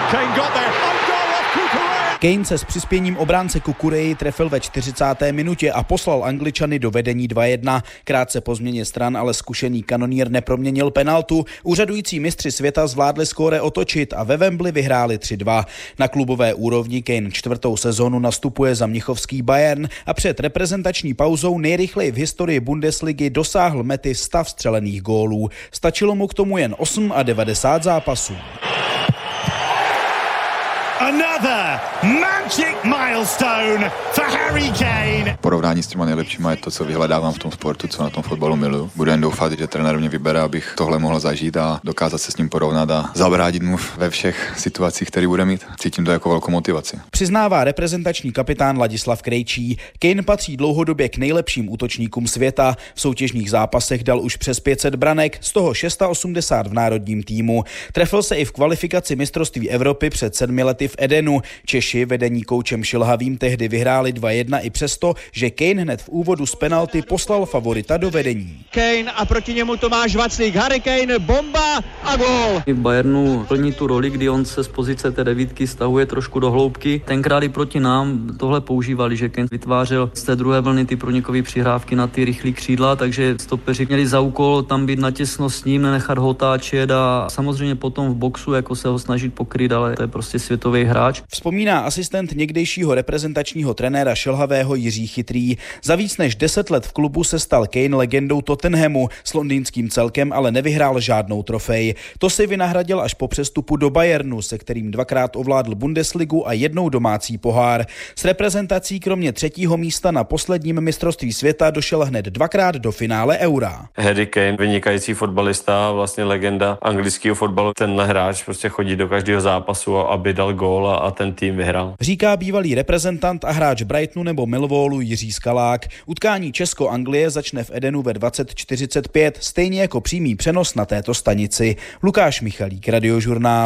Kane got there. Kane se s přispěním obránce Kukureji trefil ve 40. minutě a poslal Angličany do vedení 2-1. Krátce po změně stran ale zkušený kanonýr neproměnil penaltu. Úřadující mistři světa zvládli skóre otočit a ve Wembley vyhráli 3-2. Na klubové úrovni Kane 4. sezónu nastupuje za mnichovský Bayern a před reprezentační pauzou nejrychleji v historii Bundesligy dosáhl mety 100 vstřelených gólů. Stačilo mu k tomu jen 98 zápasů. Another magic milestone for Harry Kane. Porovnání s těma nejlepšíma je to, co vyhledávám v tom sportu, co na tom fotbalu miluji. Budu jen doufat, že trenér mě vybere, abych tohle mohl zažít a dokázat se s ním porovnat a zabránit mu ve všech situacích, které bude mít. Cítím to jako velkou motivaci. Přiznává reprezentační kapitán Ladislav Krejčí. Kane patří dlouhodobě k nejlepším útočníkům světa. V soutěžních zápasech dal už přes 500 branek, z toho 680 v národním týmu. Trefil se i v kvalifikaci mistrovství Evropy před 7 lety v Edenu. Češi, vedení koučem Šilhavým, tehdy vyhráli 2-1 i přesto, že Kane hned v úvodu z penalty poslal favorita do vedení. Kane a proti němu Tomáš Vaclík. Harry Kane, bomba a gól. V Bayernu plní tu roli, kdy on se z pozice té devítky stahuje trošku do hloubky. Tenkrát i proti nám tohle používali, že Kane vytvářel z té druhé vlny ty průnikové přihrávky na ty rychlé křídla, takže stopeři měli za úkol tam být natěsno s ním, nenechat ho otáčet a samozřejmě potom v boxu jako se ho snažit pokryt, ale to je prostě světový hráč. Vzpomíná asistent někdejšího reprezentačního trenéra Šilhavého Jiří Chytrý. Za víc než 10 let v klubu se stal Kane legendou Tottenhamu, s londýnským celkem ale nevyhrál žádnou trofej. To si vynahradil až po přestupu do Bayernu, se kterým 2krát ovládl Bundesligu a 1 domácí pohár. S reprezentací kromě 3. místa na posledním mistrovství světa došel hned 2krát do finále Eura. Harry Kane, vynikající fotbalista, vlastně legenda anglického fotbalu. Tenhle hráč prostě chodí do každého zápasu, aby dal gól a ten tým vyhrál. Říká bývalý reprezentant a hráč Brightonu nebo Millwallu Jiří Skalák. Utkání Česko-Anglie začne v Edenu ve 20:45, stejně jako přímý přenos na této stanici. Lukáš Michalík, Radiožurnál.